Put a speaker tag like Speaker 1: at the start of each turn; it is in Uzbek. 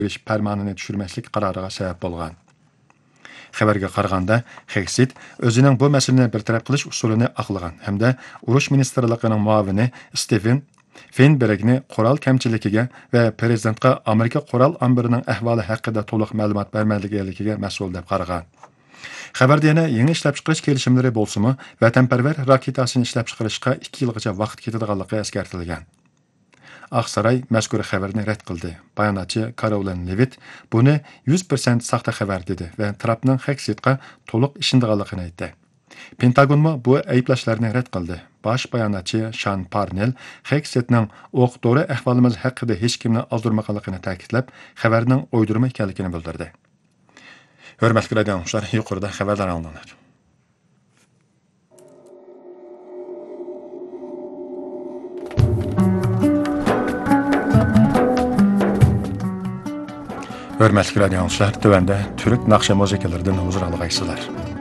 Speaker 1: berish farmonini tushirmaslik qaroriga sabab bo'lgan. Xabarga qaraganda, Heksit o'zining bu masalani bartaraf qilish usulini aqlagan hamda urush ministrligining muavini Steven Feinbergni qurol kamchiligiga va prezidentga Amerika qurol ombirining ahvoli haqida to'liq ma'lumot bermasligiga mas'ul deb qaragan. Xabarda yana yangi ishlab chiqarish kelishimlari bo'lsa-mu, vatanparvar raketasini ishlab chiqarishga 2 yilgacha vaqt ketadiganligi eskartilgan. Aqsaray mazkur xabarni rad qildi. Bayonotchi Caroline Levitt buni 100% saxta xabar dedi va Trumpning Hexitga to'liq ishonadiganligini aytdi. Pentagonmi bu ayblashlarni rad qildi. Bosh bayonotchi Sean Parnell Hexitning o'q-dori ahvolimiz haqida hech kimni ozdirmaganligini ta'kidlab, xabarning o'ydirma ekanligini bildirdi. Hörmətli radioçular, yuqorida xəbərlər alınır. Hörmətli radioçular, tövəndə türk naxşa musiqilərdən huzur alğaysızlar.